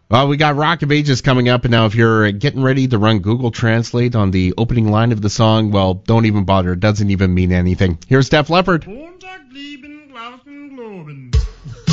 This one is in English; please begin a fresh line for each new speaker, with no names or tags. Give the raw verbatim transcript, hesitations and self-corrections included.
Well, we got Rock of Ages coming up, and now if you're getting ready to run Google Translate on the opening line of the song, well, don't even bother. It doesn't even mean anything. Here's Def Leppard.